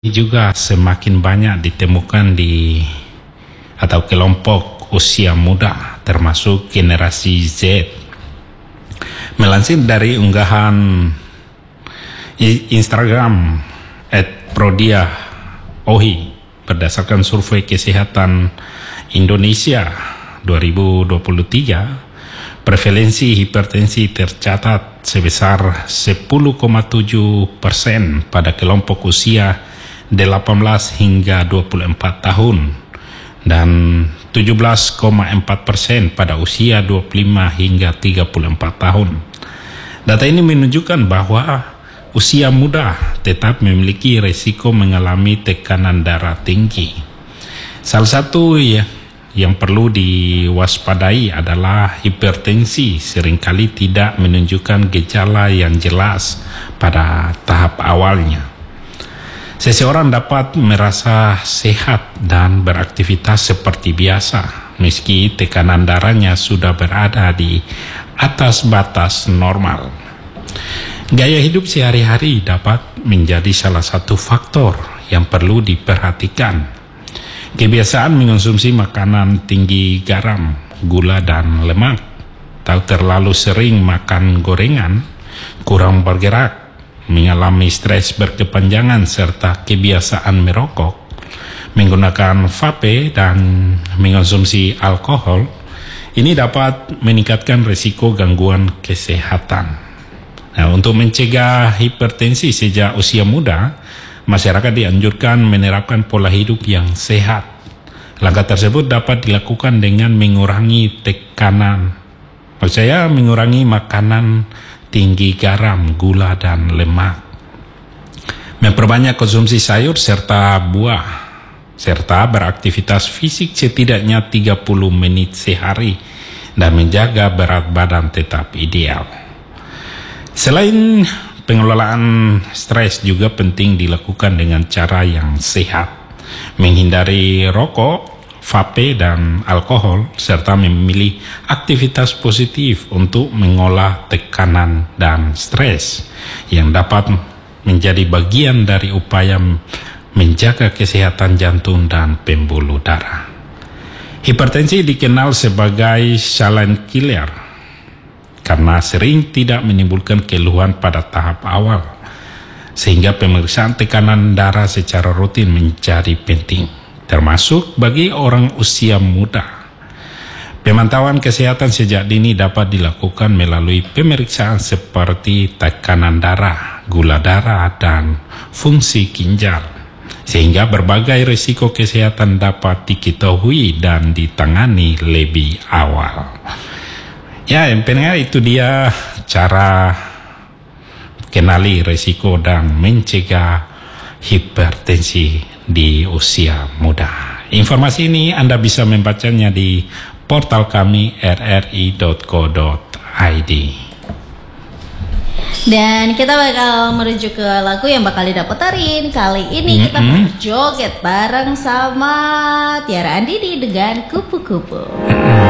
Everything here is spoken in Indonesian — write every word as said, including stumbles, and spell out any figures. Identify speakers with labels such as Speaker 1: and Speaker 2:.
Speaker 1: juga semakin banyak ditemukan di atau kelompok usia muda, termasuk generasi Z. Melansir dari unggahan Instagram et prodia ohi berdasarkan survei kesehatan Indonesia dua ribu dua puluh tiga, prevalensi hipertensi tercatat sebesar sepuluh koma tujuh persen pada kelompok usia delapan belas hingga dua puluh empat tahun dan tujuh belas koma empat persen pada usia dua puluh lima hingga tiga puluh empat tahun. Data ini menunjukkan bahwa usia muda tetap memiliki risiko mengalami tekanan darah tinggi. Salah satu ya, yang perlu diwaspadai adalah hipertensi seringkali tidak menunjukkan gejala yang jelas pada tahap awalnya. Seseorang dapat merasa sehat dan beraktivitas seperti biasa, meski tekanan darahnya sudah berada di atas batas normal. Gaya hidup sehari-hari dapat menjadi salah satu faktor yang perlu diperhatikan. Kebiasaan mengonsumsi makanan tinggi garam, gula, dan lemak, atau terlalu sering makan gorengan, kurang bergerak, mengalami stres berkepanjangan, serta kebiasaan merokok, menggunakan vape, dan mengonsumsi alkohol, ini dapat meningkatkan risiko gangguan kesehatan. Nah, untuk mencegah hipertensi sejak usia muda, masyarakat dianjurkan menerapkan pola hidup yang sehat. Langkah tersebut dapat dilakukan dengan mengurangi tekanan, maksud saya mengurangi makanan tinggi garam, gula, dan lemak, memperbanyak konsumsi sayur serta buah, serta beraktivitas fisik setidaknya tiga puluh menit sehari, dan menjaga berat badan tetap ideal. Selain pengelolaan stres juga penting dilakukan dengan cara yang sehat, menghindari rokok, vape, dan alkohol, serta memilih aktivitas positif untuk mengolah tekanan dan stres yang dapat menjadi bagian dari upaya menjaga kesehatan jantung dan pembuluh darah. Hipertensi dikenal sebagai silent killer karena sering tidak menimbulkan keluhan pada tahap awal, sehingga pemeriksaan tekanan darah secara rutin menjadi penting, termasuk bagi orang usia muda. Pemantauan kesehatan sejak dini dapat dilakukan melalui pemeriksaan seperti tekanan darah, gula darah, dan fungsi ginjal, sehingga berbagai risiko kesehatan dapat diketahui dan ditangani lebih awal. Ya, yang penting itu dia cara kenali risiko dan mencegah hipertensi di usia muda. Informasi ini Anda bisa membacanya di portal kami r r i dot co dot i d.
Speaker 2: Dan kita bakal menuju ke lagu yang bakal didapetarin. Kali ini mm-hmm. kita berjoget bareng sama Tiara Andini dengan Kupu-Kupu.